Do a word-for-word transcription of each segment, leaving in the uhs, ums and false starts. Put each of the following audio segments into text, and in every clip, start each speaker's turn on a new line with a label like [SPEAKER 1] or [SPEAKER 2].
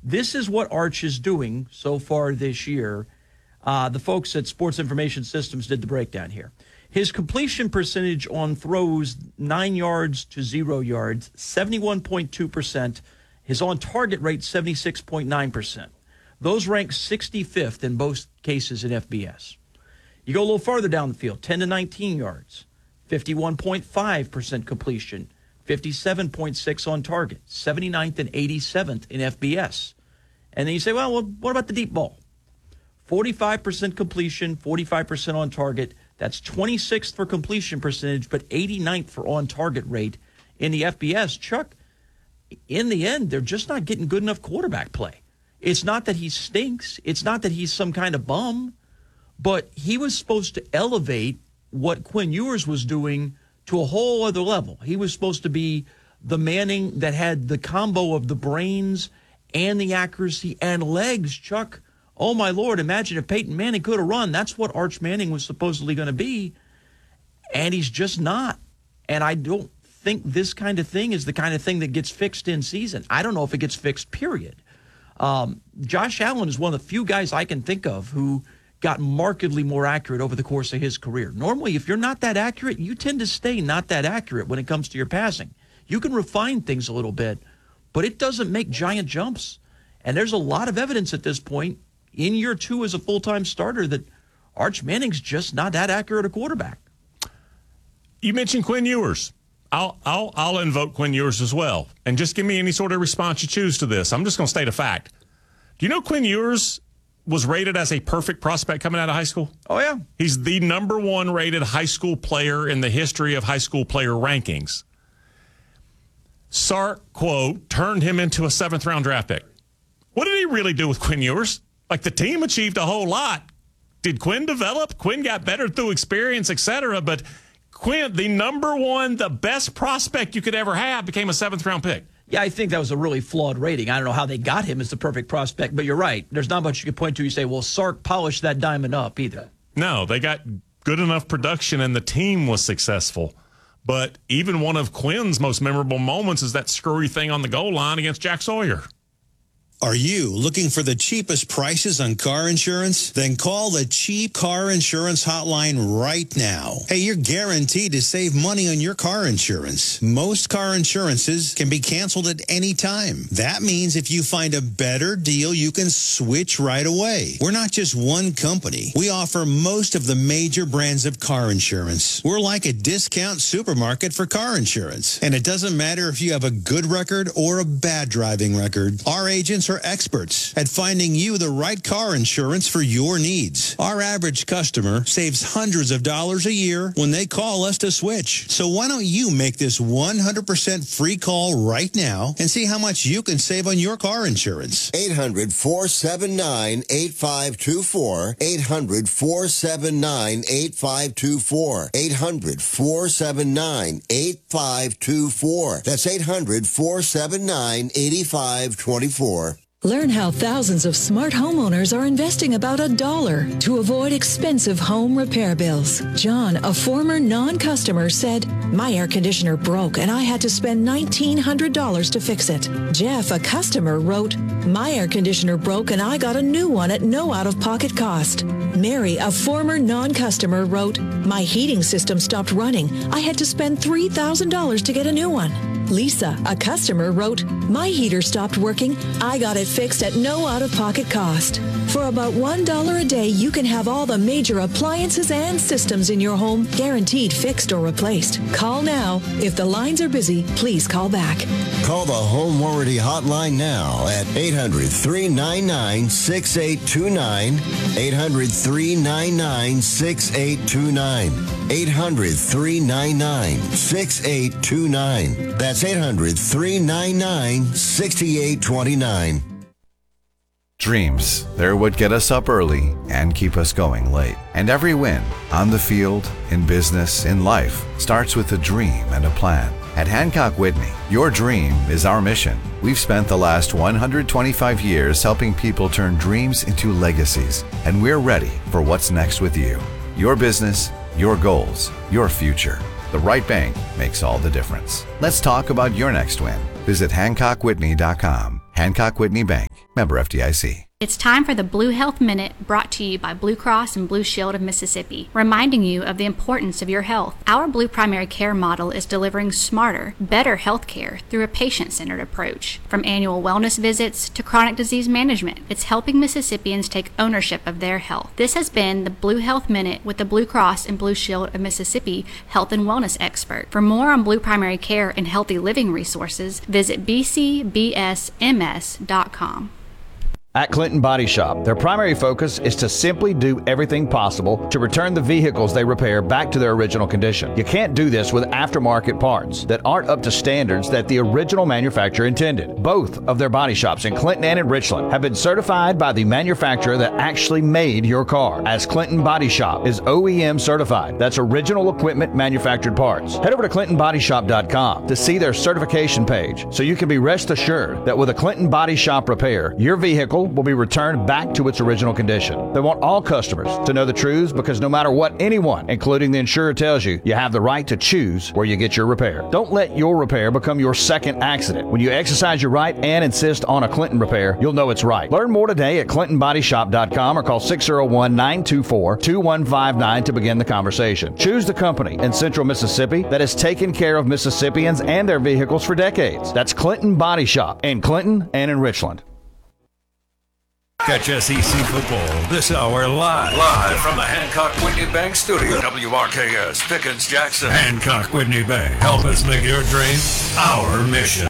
[SPEAKER 1] This is what Arch is doing so far this year. Uh, the folks at Sports Information Systems did the breakdown here. His completion percentage on throws, nine yards to zero yards, seventy-one point two percent. His on-target rate, seventy-six point nine percent. Those rank sixty-fifth in both cases in F B S. You go a little farther down the field, ten to nineteen yards, fifty-one point five percent completion, fifty-seven point six on target, seventy-ninth and eighty-seventh in F B S. And then you say, well, well what about the deep ball? forty-five percent completion, forty-five percent on target. That's twenty-sixth for completion percentage, but eighty-ninth for on-target rate in the F B S. Chuck, in the end, they're just not getting good enough quarterback play. It's not that he stinks. It's not that he's some kind of bum. But he was supposed to elevate what Quinn Ewers was doing to a whole other level. He was supposed to be the Manning that had the combo of the brains and the accuracy and legs, Chuck. Oh, my Lord, imagine if Peyton Manning could have run. That's what Arch Manning was supposedly going to be, and he's just not. And I don't think this kind of thing is the kind of thing that gets fixed in season. I don't know if it gets fixed, period. Um, Josh Allen is one of the few guys I can think of who got markedly more accurate over the course of his career. Normally, if you're not that accurate, you tend to stay not that accurate when it comes to your passing. You can refine things a little bit, but it doesn't make giant jumps. And there's a lot of evidence at this point in year two as a full-time starter that Arch Manning's just not that accurate a quarterback.
[SPEAKER 2] You mentioned Quinn Ewers. I'll I'll I'll invoke Quinn Ewers as well. And just give me any sort of response you choose to this. I'm just going to state a fact. Do you know Quinn Ewers was rated as a perfect prospect coming out of high school?
[SPEAKER 1] Oh, yeah.
[SPEAKER 2] He's the number one rated high school player in the history of high school player rankings. Sark, quote, turned him into a seventh-round draft pick. What did he really do with Quinn Ewers? Like, the team achieved a whole lot. Did Quinn develop? Quinn got better through experience, et cetera. But Quinn, the number one, the best prospect you could ever have, became a seventh-round pick.
[SPEAKER 1] Yeah, I think that was a really flawed rating. I don't know how they got him as the perfect prospect, but you're right. There's not much you can point to. You say, well, Sark polished that diamond up either.
[SPEAKER 2] No, they got good enough production, and the team was successful. But even one of Quinn's most memorable moments is that screwy thing on the goal line against Jack Sawyer.
[SPEAKER 3] Are you looking for the cheapest prices on car insurance? Then call the Cheap Car Insurance Hotline right now. Hey, you're guaranteed to save money on your car insurance. Most car insurances can be canceled at any time. That means if you find a better deal, you can switch right away. We're not just one company. We offer most of the major brands of car insurance. We're like a discount supermarket for car insurance. And it doesn't matter if you have a good record or a bad driving record. Our agents are experts at finding you the right car insurance for your needs. Our average customer saves hundreds of dollars a year when they call us to switch. So why don't you make this one hundred percent free call right now and see how much you can save on your car insurance?
[SPEAKER 4] eight hundred, four seven nine, eight five two four. eight hundred, four seven nine, eight five two four. eight hundred, four seven nine, eight five two four. That's eight hundred, four seven nine, eight five two four.
[SPEAKER 5] Learn how thousands of smart homeowners are investing about a dollar to avoid expensive home repair bills. John, a former non-customer, said, "My air conditioner broke and I had to spend nineteen hundred dollars to fix it." Jeff, a customer, wrote, "My air conditioner broke and I got a new one at no out-of-pocket cost." Mary, a former non-customer, wrote, "My heating system stopped running. I had to spend three thousand dollars to get a new one." Lisa, a customer, wrote, "My heater stopped working. I got it fixed at no out-of-pocket cost." For about one dollar a day, you can have all the major appliances and systems in your home guaranteed fixed or replaced. Call now. If the lines are busy, please call back.
[SPEAKER 4] Call the Home Warranty Hotline now at eight hundred, three nine nine, six eight two nine. eight hundred, three nine nine, six eight two nine. eight hundred, three nine nine, six eight two nine. That's eight hundred, three nine nine, six eight two nine.
[SPEAKER 6] Dreams, they're what get us up early and keep us going late. And every win, on the field, in business, in life, starts with a dream and a plan. At Hancock Whitney, your dream is our mission. We've spent the last one hundred twenty-five years helping people turn dreams into legacies, and we're ready for what's next with you. Your business, your goals, your future. The right bank makes all the difference. Let's talk about your next win. Visit Hancock Whitney dot com. Hancock Whitney Bank, Member F D I C.
[SPEAKER 7] It's time for the Blue Health Minute, brought to you by Blue Cross and Blue Shield of Mississippi, reminding you of the importance of your health. Our Blue Primary Care model is delivering smarter, better health care through a patient-centered approach. From annual wellness visits to chronic disease management, it's helping Mississippians take ownership of their health. This has been the Blue Health Minute with the Blue Cross and Blue Shield of Mississippi health and wellness expert. For more on Blue Primary Care and healthy living resources, visit b c b s m s dot com.
[SPEAKER 8] At Clinton Body Shop, their primary focus is to simply do everything possible to return the vehicles they repair back to their original condition. You can't do this with aftermarket parts that aren't up to standards that the original manufacturer intended. Both of their body shops in Clinton and in Richland have been certified by the manufacturer that actually made your car, as Clinton Body Shop is O E M certified. That's original equipment manufactured parts. Head over to clinton body shop dot com to see their certification page so you can be rest assured that with a Clinton Body Shop repair, your vehicle will be returned back to its original condition. They want all customers to know the truth, because no matter what anyone, including the insurer, tells you, you have the right to choose where you get your repair. Don't let your repair become your second accident. When you exercise your right and insist on a Clinton repair, you'll know it's right. Learn more today at clinton body shop dot com or call six oh one, nine two four, two one five nine to begin the conversation. Choose the company in Central Mississippi that has taken care of Mississippians and their vehicles for decades. That's Clinton Body Shop in Clinton and in Richland.
[SPEAKER 9] Catch S E C football this hour live. Live from the Hancock Whitney Bank studio. W R K S, Pickens, Jackson. Hancock Whitney Bank. Help us make your dream our mission.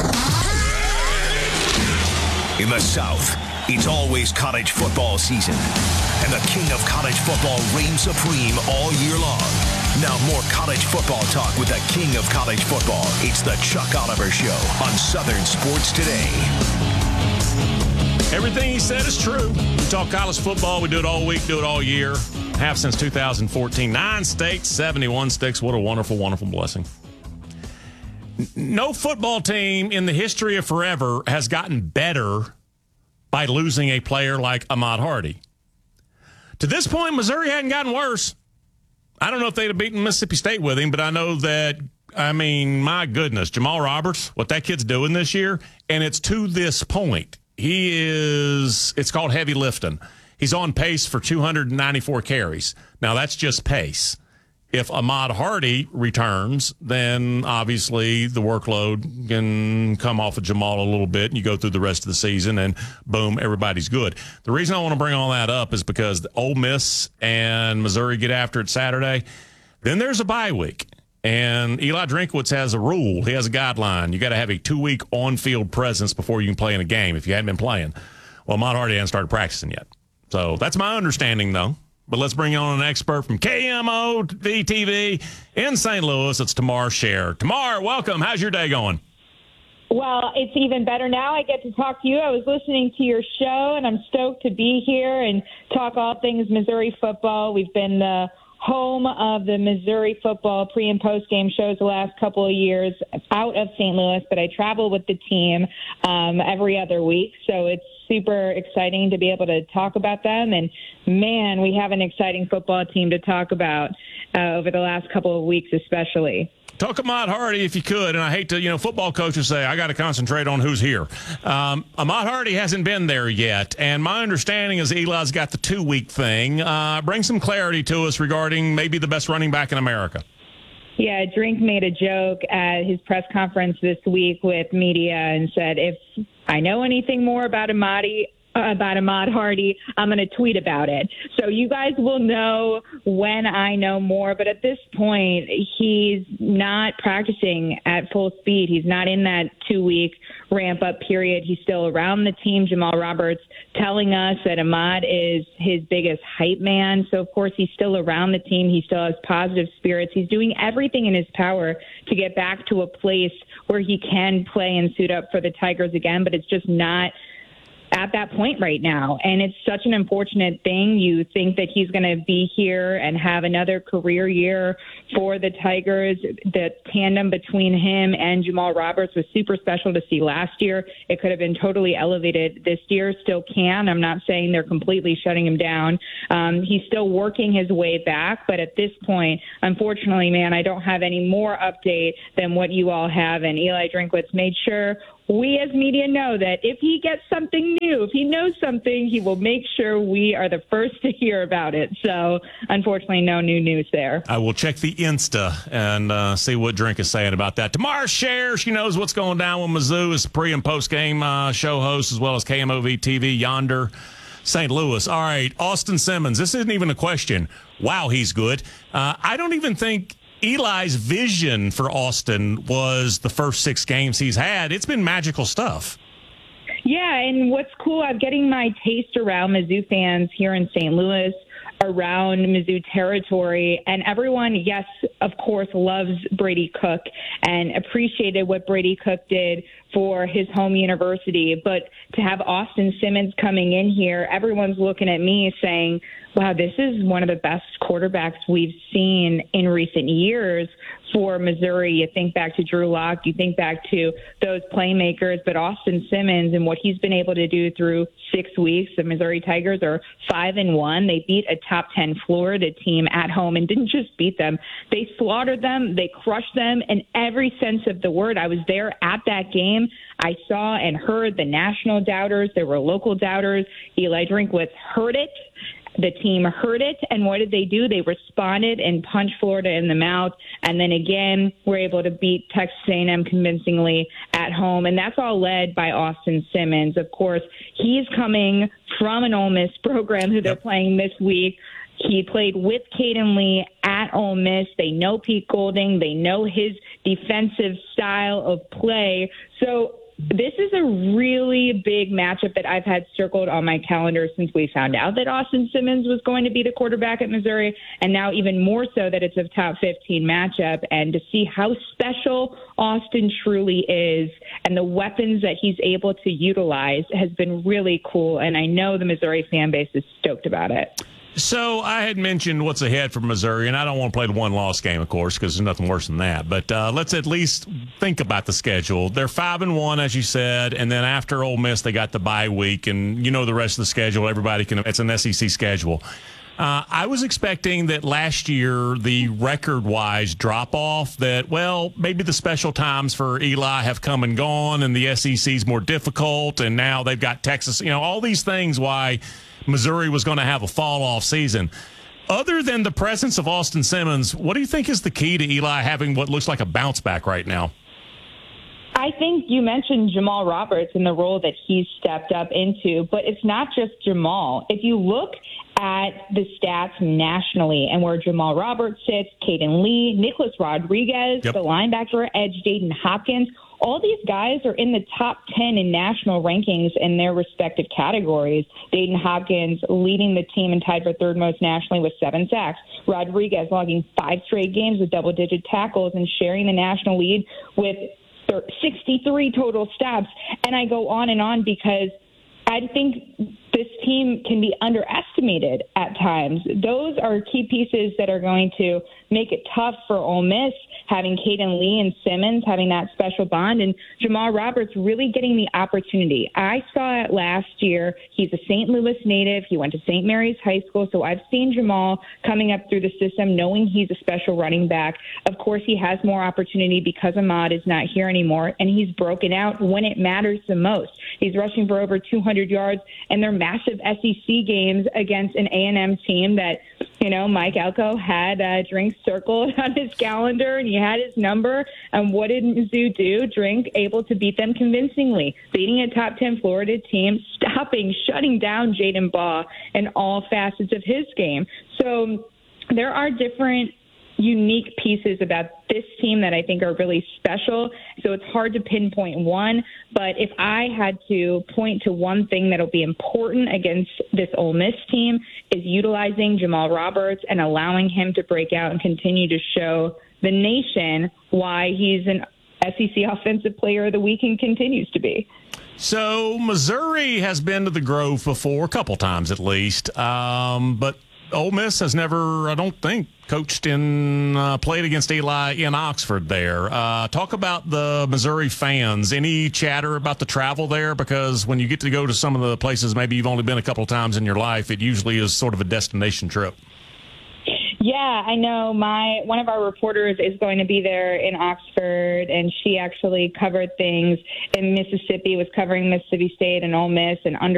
[SPEAKER 10] In the South, it's always college football season. And the king of college football reigns supreme all year long. Now more college football talk with the king of college football. It's the Chuck Oliver Show on Southern Sports Today.
[SPEAKER 2] Everything he said is true. We talk college football. We do it all week, do it all year. Have since two thousand fourteen. Nine states, seventy-one sticks. What a wonderful, wonderful blessing. No football team in the history of forever has gotten better by losing a player like Ahmad Hardy. To this point, Missouri hadn't gotten worse. I don't know if they'd have beaten Mississippi State with him, but I know that, I mean, my goodness, Jamal Roberts, what that kid's doing this year, and it's to this point. He is, it's called heavy lifting. He's on pace for two hundred ninety-four carries. Now, that's just pace. If Ahmad Hardy returns, then obviously the workload can come off of Jamal a little bit, and you go through the rest of the season, and boom, everybody's good. The reason I want to bring all that up is because Ole Miss and Missouri get after it Saturday. Then there's a bye week. And Eli Drinkwitz has a rule. He has a guideline. You got to have a two-week on-field presence before you can play in a game if you hadn't been playing. Well, Ahmad Hardy hasn't started practicing yet. So that's my understanding, though. But let's bring on an expert from K M O V T V in Saint Louis. It's Tamar Scher. Tamar, welcome. How's your day going?
[SPEAKER 11] Well, it's even better now. I get to talk to you. I was listening to your show, and I'm stoked to be here and talk all things Missouri football. We've been the home of the Missouri football pre- and post-game shows the last couple of years out of Saint Louis, but I travel with the team um, every other week, so it's super exciting to be able to talk about them. And, man, we have an exciting football team to talk about uh, over the last couple of weeks especially.
[SPEAKER 2] Talk Ahmad Hardy if you could, and I hate to, you know, football coaches say, I got to concentrate on who's here. Um, Ahmad Hardy hasn't been there yet, and my understanding is Eli's got the two-week thing. Uh, bring some clarity to us regarding maybe the best running back in America.
[SPEAKER 11] Yeah, Drink made a joke at his press conference this week with media and said, if I know anything more about Ahmadi, about Ahmad Hardy, I'm going to tweet about it. So you guys will know when I know more. But at this point, he's not practicing at full speed. He's not in that two-week ramp-up period. He's still around the team. Jamal Roberts telling us that Ahmad is his biggest hype man. So, of course, he's still around the team. He still has positive spirits. He's doing everything in his power to get back to a place where he can play and suit up for the Tigers again, but it's just not at that point right now. And it's such an unfortunate thing. You think that he's going to be here and have another career year for the Tigers. The tandem between him and Jamal Roberts was super special to see last year. It could have been totally elevated this year, still can. I'm not saying they're completely shutting him down. Um, he's still working his way back, but at this point, unfortunately, man, I don't have any more update than what you all have. And Eli Drinkwitz made sure we as media know that if he gets something new, do. If he knows something, he will make sure we are the first to hear about it. So, unfortunately, no new news there.
[SPEAKER 2] I will check the Insta and uh, see what Drink is saying about that. Tamara Scher, she knows what's going down with Mizzou as pre- and post-game uh, show host, as well as K M O V T V yonder, Saint Louis. All right, Austin Simmons. This isn't even a question. Wow, he's good. Uh, I don't even think Eli's vision for Austin was the first six games he's had. It's been magical stuff.
[SPEAKER 11] Yeah, and what's cool, I'm getting my taste around Mizzou fans here in Saint Louis, around Mizzou territory, and everyone, yes, of course, loves Brady Cook and appreciated what Brady Cook did for his home university. But to have Austin Simmons coming in here, everyone's looking at me saying, wow, this is one of the best quarterbacks we've seen in recent years for Missouri. You think back to Drew Lock, you think back to those playmakers, but Austin Simmons and what he's been able to do through six weeks. The Missouri Tigers are five and one. They beat a top ten Florida team at home and didn't just beat them. They slaughtered them. They crushed them in every sense of the word. I was there at that game. I saw and heard the national doubters. There were local doubters. Eli Drinkwitz heard it. The team heard it, and what did they do? They responded and punched Florida in the mouth, and then again were able to beat Texas A and M convincingly at home, and that's all led by Austin Simmons. Of course, he's coming from an Ole Miss program who they're playing this week. He played with Caden Lee at Ole Miss. They know Pete Golding. They know his defensive style of play. So this is a really big matchup that I've had circled on my calendar since we found out that Austin Simmons was going to be the quarterback at Missouri, and now even more so that it's a top fifteen matchup. And to see how special Austin truly is and the weapons that he's able to utilize has been really cool, and I know the Missouri fan base is stoked about it.
[SPEAKER 2] So I had mentioned what's ahead for Missouri, and I don't want to play the one-loss game, of course, because there's nothing worse than that. But uh, let's at least think about the schedule. They're five and one, as you said, and then after Ole Miss, they got the bye week, and you know the rest of the schedule. Everybody can. It's an S E C schedule. Uh, I was expecting that last year, the record-wise drop-off, that, well, maybe the special times for Eli have come and gone, and the S E C's more difficult, and now they've got Texas. You know, all these things why Missouri was going to have a fall-off season. Other than the presence of Austin Simmons, what do you think is the key to Eli having what looks like a bounce back right now?
[SPEAKER 11] I think you mentioned Jamal Roberts and the role that he's stepped up into, but it's not just Jamal. If you look at the stats nationally and where Jamal Roberts sits, Caden Lee, Nicholas Rodriguez, yep. the linebacker edge, Dayton Hopkins, all these guys are in the top ten in national rankings in their respective categories. Dayton Hopkins leading the team and tied for third most nationally with seven sacks. Rodriguez logging five straight games with double-digit tackles and sharing the national lead with sixty-three total stops. And I go on and on because I think this team can be underestimated at times. Those are key pieces that are going to make it tough for Ole Miss, having Caden Lee and Simmons having that special bond, and Jamal Roberts really getting the opportunity. I saw it last year. He's a Saint Louis native. He went to Saint Mary's High School, so I've seen Jamal coming up through the system, knowing he's a special running back. Of course, he has more opportunity because Ahmad is not here anymore, and he's broken out when it matters the most. He's rushing for over two hundred yards, and they're massive S E C games against an A and M team that, you know, Mike Elko had uh, Drink circled on his calendar, and he had his number. And what did Mizzou do? Drink able to beat them convincingly, beating a top ten Florida team, stopping, shutting down Jaden Baugh in all facets of his game. So there are different unique pieces about this team that I think are really special. So it's hard to pinpoint one, but if I had to point to one thing that'll be important against this Ole Miss team is utilizing Jamal Roberts and allowing him to break out and continue to show the nation why he's an S E C Offensive Player of the Week and continues to be.
[SPEAKER 2] So Missouri has been to the Grove before, a couple times at least, um, but Ole Miss has never, I don't think, coached in, uh, played against Eli in Oxford there. Uh, talk about the Missouri fans. Any chatter about the travel there? Because when you get to go to some of the places maybe you've only been a couple of times in your life, it usually is sort of a destination trip.
[SPEAKER 11] Yeah, I know. My one of our reporters is going to be there in Oxford, and she actually covered things in Mississippi, was covering Mississippi State and Ole Miss and under